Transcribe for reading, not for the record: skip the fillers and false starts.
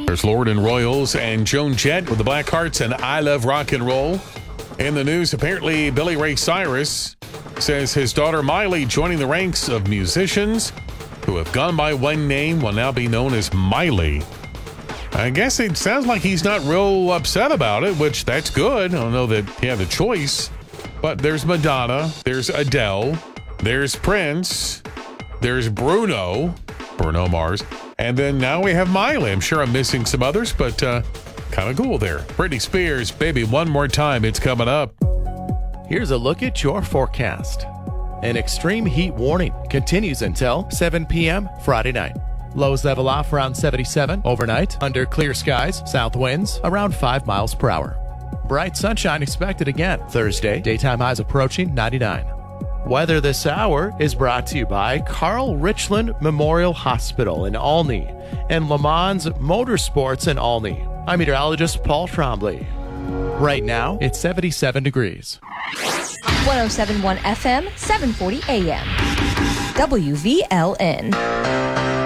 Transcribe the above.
There's Lord and Royals and Joan Jett with the Blackhearts and I Love Rock and Roll. In the news, apparently Billy Ray Cyrus says his daughter Miley joining the ranks of musicians who have gone by one name will now be known as Miley. I guess it sounds like he's not real upset about it, which that's good. I don't know that he had a choice. But there's Madonna, there's Adele, there's Prince, there's Bruno Mars, and then now we have Miley. I'm sure I'm missing some others, but kind of cool there. Britney Spears, Baby One More Time, it's coming up. Here's a look at your forecast. An extreme heat warning continues until 7 p.m. Friday night. Lows level off around 77 overnight. Under clear skies, south winds around 5 miles per hour. Bright sunshine expected again Thursday. Daytime highs approaching 99. Weather this hour is brought to you by Carl Richland Memorial Hospital in Olney and Le Mans Motorsports in Olney. I'm meteorologist Paul Trombley. Right now, it's 77 degrees. 107.1 FM, 740 AM. WVLN.